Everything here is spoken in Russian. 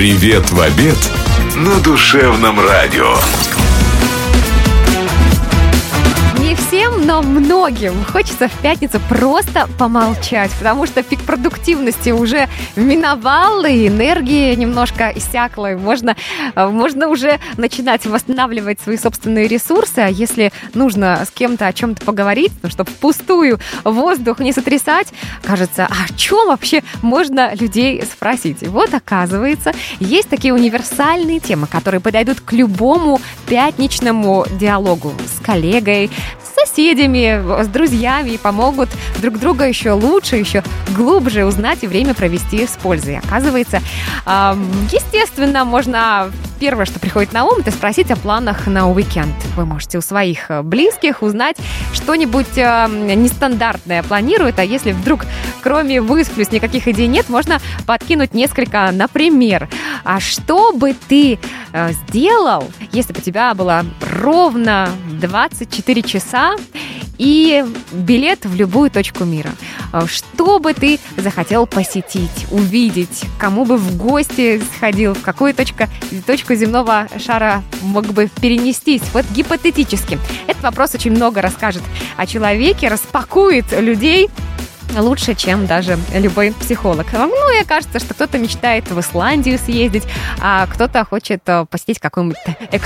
Привет в обед на Душевном радио. Не всем, но многим хочется в пятницу просто помолчать, потому что пик продуктивности уже миновал, и энергия немножко иссякла, и можно уже начинать восстанавливать свои собственные ресурсы, а если нужно с кем-то о чем-то поговорить, чтобы впустую воздух не сотрясать, кажется, о чем вообще можно людей спросить? И вот, оказывается, есть такие универсальные темы, которые подойдут к любому пятничному диалогу с коллегой, с соседями, с друзьями и помогут друг друга еще лучше, еще глубже узнать и время провести с пользой. Оказывается, естественно, можно... Первое, что приходит на ум, это спросить о планах на уикенд. Вы можете у своих близких узнать что-нибудь нестандартное планируют, а если вдруг кроме «высплюсь» никаких идей нет, можно подкинуть несколько. Например, а что бы ты сделал, если бы у тебя было ровно 24 часа и билет в любую точку мира? Что бы ты захотел посетить, увидеть? Кому бы в гости сходил? В какую точку земного шара мог бы перенестись? Вот гипотетически. Этот вопрос очень много расскажет о человеке, распакует людей лучше, чем даже любой психолог. Ну, и кажется, что кто-то мечтает в Исландию съездить, а кто-то хочет посетить какую-нибудь